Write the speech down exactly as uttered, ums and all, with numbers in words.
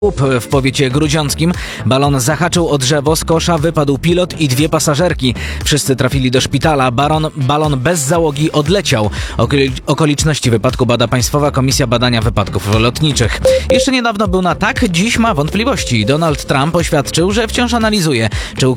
W powiecie grudziąckim balon zahaczył o drzewo, z kosza wypadł pilot i dwie pasażerki. Wszyscy trafili do szpitala. Baron, balon bez załogi odleciał. Okoli- okoliczności wypadku bada Państwowa Komisja Badania Wypadków Lotniczych. Jeszcze niedawno był na tak, dziś ma wątpliwości. Donald Trump oświadczył, że wciąż analizuje, czy